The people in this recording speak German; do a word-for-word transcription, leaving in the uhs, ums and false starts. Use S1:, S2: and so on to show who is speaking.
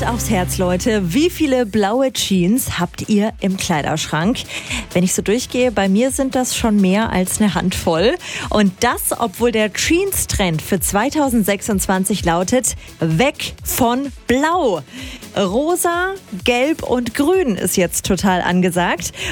S1: Hand aufs Herz, Leute. Wie viele blaue Jeans habt ihr im Kleiderschrank? Wenn ich so durchgehe, bei mir sind das schon mehr als eine Handvoll. Und das, obwohl der Jeans-Trend für zweitausendsechsundzwanzig lautet, weg von Blau. Rosa, Gelb und Grün ist jetzt total angesagt.